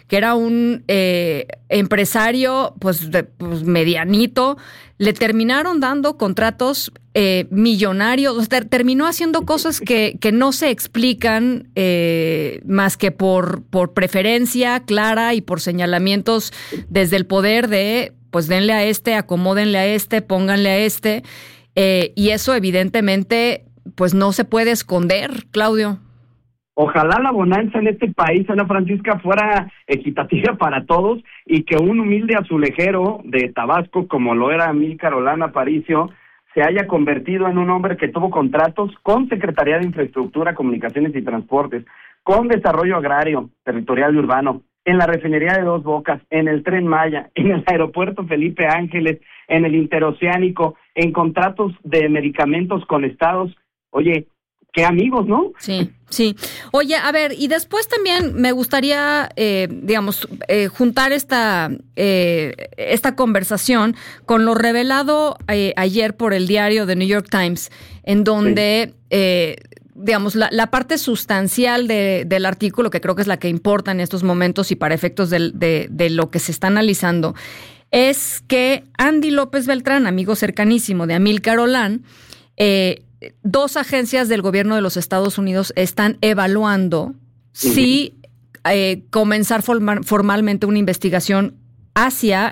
que era un empresario pues medianito, le terminaron dando contratos millonarios, o sea, terminó haciendo cosas que no se explican más que por preferencia clara y por señalamientos desde el poder de pues denle a este, acomódenle a este, pónganle a este, y eso evidentemente pues no se puede esconder, Claudio. Ojalá la bonanza en este país, Ana Francisca, fuera equitativa para todos y que un humilde azulejero de Tabasco, como lo era Amílcar Olano Aparicio, se haya convertido en un hombre que tuvo contratos con Secretaría de Infraestructura, Comunicaciones y Transportes, con Desarrollo Agrario, Territorial y Urbano, en la refinería de Dos Bocas, en el Tren Maya, en el aeropuerto Felipe Ángeles, en el interoceánico, en contratos de medicamentos con estados. Oye, qué amigos, ¿no? Sí, sí. Oye, a ver, y después también me gustaría, juntar esta conversación con lo revelado ayer por el diario The New York Times, en donde, la parte sustancial del artículo, que creo que es la que importa en estos momentos y para efectos de lo que se está analizando, es que Andy López Beltrán, amigo cercanísimo de Amílcar Olano, dos agencias del gobierno de los Estados Unidos están evaluando si comenzar formalmente una investigación hacia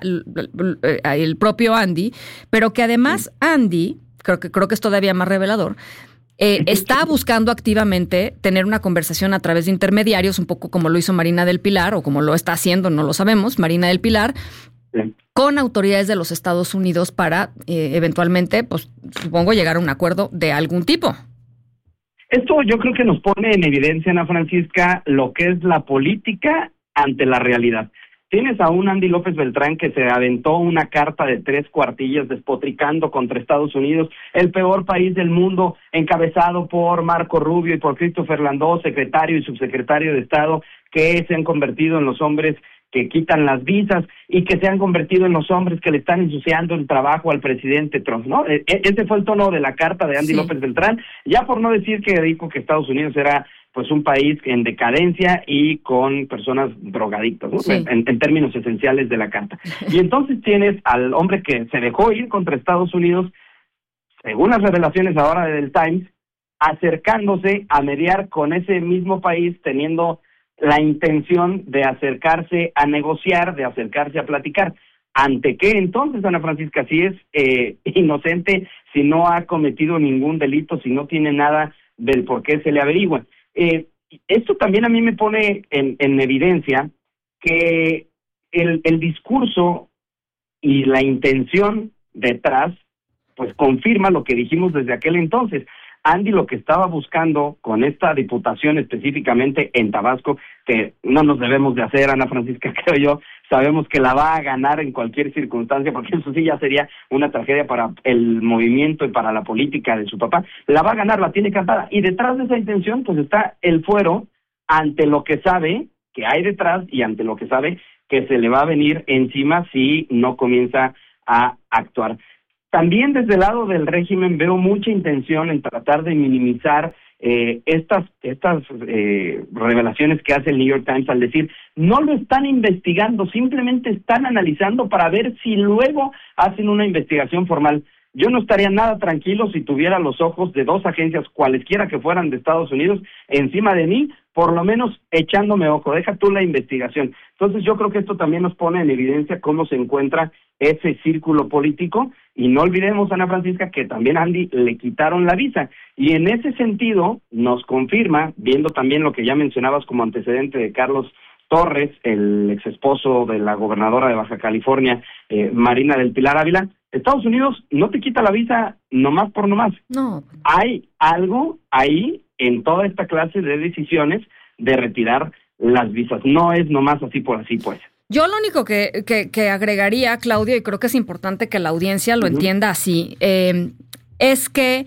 el propio Andy, pero que además Andy, creo que es todavía más revelador, está buscando activamente tener una conversación a través de intermediarios, un poco como lo hizo Marina del Pilar, o como lo está haciendo, no lo sabemos, Marina del Pilar, con autoridades de los Estados Unidos para eventualmente, pues supongo, llegar a un acuerdo de algún tipo. Esto yo creo que nos pone en evidencia, Ana Francisca, lo que es la política ante la realidad. Tienes a un Andy López Beltrán que se aventó una carta de 3 cuartillas despotricando contra Estados Unidos, el peor país del mundo, encabezado por Marco Rubio y por Christopher Landó, secretario y subsecretario de Estado, que se han convertido en los hombres que quitan las visas y que se han convertido en los hombres que le están ensuciando el trabajo al presidente Trump, ¿no? Ese fue el tono de la carta de Andy López Beltrán, ya por no decir que dijo que Estados Unidos era pues un país en decadencia y con personas drogadictas, ¿no? En términos esenciales de la carta. Y entonces tienes al hombre que se dejó ir contra Estados Unidos, según las revelaciones ahora del Times, acercándose a mediar con ese mismo país, teniendo la intención de acercarse a negociar, de acercarse a platicar. ¿Ante qué entonces, Ana Francisca? Si es inocente, si no ha cometido ningún delito, si no tiene nada del por qué se le averigua. Esto también a mí me pone en evidencia que el discurso y la intención detrás, pues confirma lo que dijimos desde aquel entonces. Andy lo que estaba buscando con esta diputación específicamente en Tabasco, que no nos debemos de hacer, Ana Francisca, creo yo, sabemos que la va a ganar en cualquier circunstancia, porque eso sí ya sería una tragedia para el movimiento y para la política de su papá. La va a ganar, la tiene cantada, y detrás de esa intención pues está el fuero ante lo que sabe que hay detrás y ante lo que sabe que se le va a venir encima si no comienza a actuar. También desde el lado del régimen veo mucha intención en tratar de minimizar estas revelaciones que hace el New York Times al decir, no lo están investigando, simplemente están analizando para ver si luego hacen una investigación formal. Yo no estaría nada tranquilo si tuviera los ojos de 2 agencias, cualesquiera que fueran de Estados Unidos, encima de mí, por lo menos echándome ojo, deja tú la investigación. Entonces yo creo que esto también nos pone en evidencia cómo se encuentra ese círculo político, y no olvidemos, Ana Francisca, que también a Andy le quitaron la visa, y en ese sentido nos confirma, viendo también lo que ya mencionabas como antecedente de Carlos Torres, el ex esposo de la gobernadora de Baja California, Marina del Pilar Ávila, Estados Unidos no te quita la visa nomás por nomás. No. Hay algo ahí en toda esta clase de decisiones de retirar las visas. No es nomás así por así, pues. Yo lo único que agregaría, Claudio, y creo que es importante que la audiencia lo entienda así, es que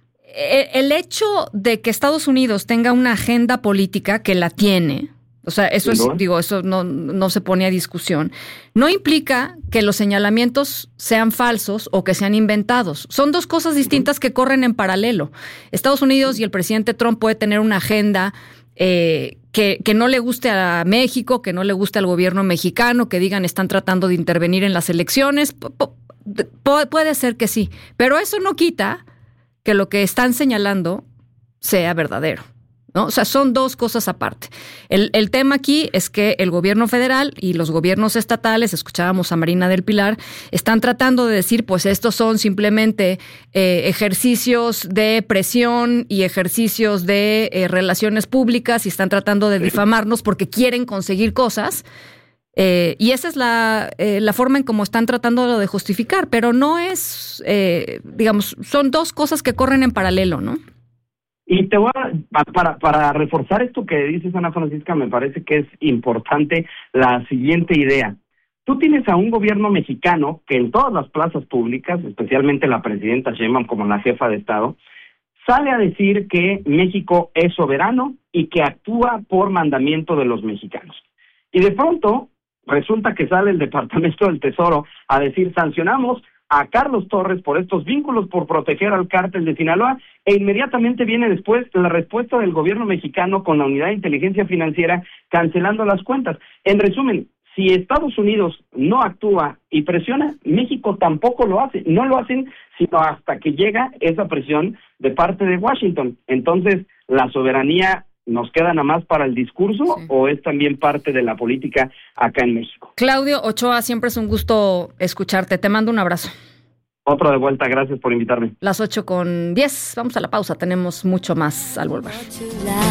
el hecho de que Estados Unidos tenga una agenda política, que la tiene, o sea, eso es, eso no se pone a discusión, no implica que los señalamientos sean falsos o que sean inventados. Son 2 cosas distintas que corren en paralelo. Estados Unidos y el presidente Trump puede tener una agenda que no le guste a México, que no le guste al gobierno mexicano, que digan están tratando de intervenir en las elecciones. Puede ser que sí, pero eso no quita que lo que están señalando sea verdadero, ¿no? O sea, son dos cosas aparte. El tema aquí es que el gobierno federal y los gobiernos estatales, escuchábamos a Marina del Pilar, están tratando de decir, pues estos son simplemente ejercicios de presión y ejercicios de relaciones públicas y están tratando de difamarnos porque quieren conseguir cosas. Y esa es la forma en cómo están tratando de justificar, pero no es, digamos, son dos cosas que corren en paralelo, ¿no? Y te voy para reforzar esto que dices, Ana Francisca, me parece que es importante la siguiente idea. Tú tienes a un gobierno mexicano que en todas las plazas públicas, especialmente la presidenta Sheinbaum como la jefa de Estado, sale a decir que México es soberano y que actúa por mandamiento de los mexicanos. Y de pronto resulta que sale el Departamento del Tesoro a decir sancionamos a Carlos Torres por estos vínculos, por proteger al cártel de Sinaloa, e inmediatamente viene después la respuesta del gobierno mexicano con la Unidad de Inteligencia Financiera cancelando las cuentas. En resumen, si Estados Unidos no actúa y presiona, México tampoco lo hace. No lo hacen sino hasta que llega esa presión de parte de Washington. Entonces, ¿la soberanía nos queda nada más para el discurso o es también parte de la política acá en México? Claudio Ochoa, siempre es un gusto escucharte. Te mando un abrazo. Otro de vuelta, gracias por invitarme. Las 8:10, vamos a la pausa, tenemos mucho más al volver.